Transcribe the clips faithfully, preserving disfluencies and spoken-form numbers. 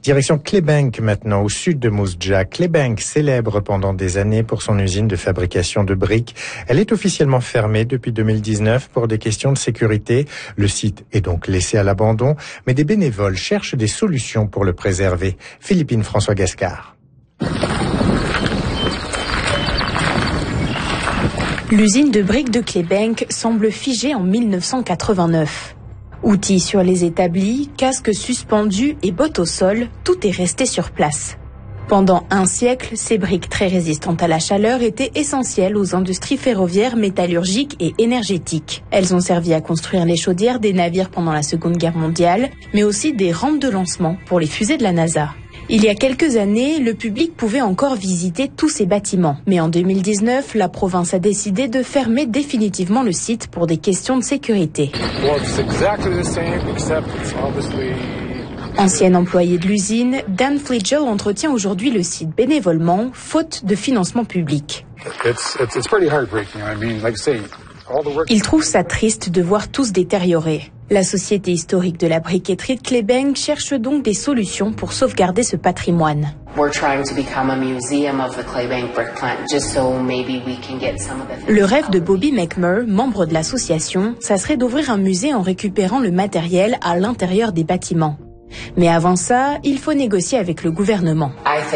Direction Clebank maintenant, au sud de Moose Jaw. Clebank, célèbre pendant des années pour son usine de fabrication de briques. Elle est officiellement fermée depuis deux mille dix-neuf pour des questions de sécurité. Le site est donc laissé à l'abandon, mais des bénévoles cherchent des solutions pour le préserver. Philippine François Gascard. L'usine de briques de Clebank semble figée en mille neuf cent quatre-vingt-neuf. Outils sur les établis, casques suspendus et bottes au sol, tout est resté sur place. Pendant un siècle, ces briques très résistantes à la chaleur étaient essentielles aux industries ferroviaires, métallurgiques et énergétiques. Elles ont servi à construire les chaudières des navires pendant la Seconde Guerre mondiale, mais aussi des rampes de lancement pour les fusées de la NASA. Il y a quelques années, le public pouvait encore visiter tous ces bâtiments. Mais en deux mille dix-neuf, la province a décidé de fermer définitivement le site pour des questions de sécurité. Ancien employé de l'usine, Dan Fleigel entretient aujourd'hui le site bénévolement, faute de financement public. Il trouve ça triste de voir tout se détériorer. La Société historique de la briqueterie de Clebank cherche donc des solutions pour sauvegarder ce patrimoine. Le rêve de Bobby McMurray, membre de l'association, ça serait d'ouvrir un musée en récupérant le matériel à l'intérieur des bâtiments. Mais avant ça, il faut négocier avec le gouvernement.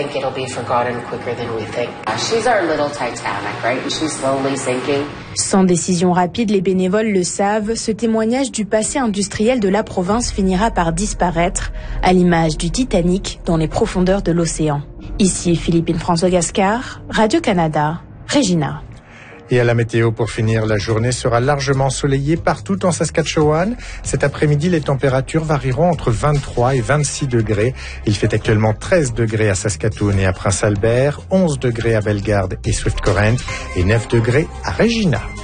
Sans décision rapide, les bénévoles le savent, ce témoignage du passé industriel de la province finira par disparaître, à l'image du Titanic dans les profondeurs de l'océan. Ici Philippine François Gascard, Radio-Canada, Regina. Et à la météo, pour finir, la journée sera largement ensoleillée partout en Saskatchewan. Cet après-midi, les températures varieront entre vingt-trois et vingt-six degrés. Il fait actuellement treize degrés à Saskatoon et à Prince Albert, onze degrés à Bellegarde et Swift Current et neuf degrés à Regina.